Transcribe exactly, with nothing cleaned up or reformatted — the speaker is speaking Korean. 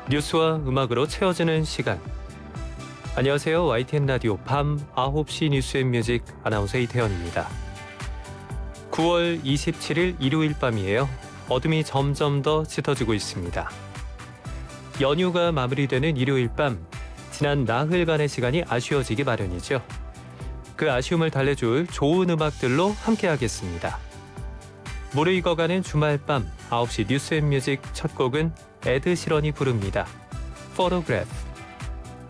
뉴스와 음악으로 채워지는 시간. 안녕하세요. 와이티엔 라디오 밤 아홉 시 뉴스앤뮤직 아나운서 이태현입니다. 구월 이십칠일 일요일 밤이에요. 어둠이 점점 더 짙어지고 있습니다. 연휴가 마무리되는 일요일 밤, 지난 나흘간의 시간이 아쉬워지기 마련이죠. 그 아쉬움을 달래줄 좋은 음악들로 함께하겠습니다. 무르익어가는 주말 밤 아홉 시 뉴스앤뮤직 첫 곡은 에드 시런이 부릅니다. Photograph.